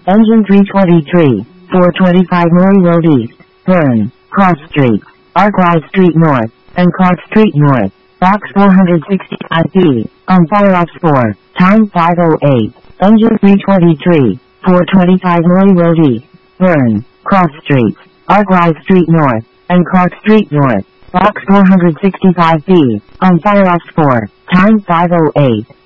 Engine 323, 425 Murray Road East, Burn, Cross Street, Arkwright Street North, and Clark Street North. Box 465B, on fire off 4, time 5:08. Engine 323, 425 Murray Road East, Burn, Cross Street, Arkwright Street North, and Clark Street North. Box 465B, on fire off 4, time 5:08.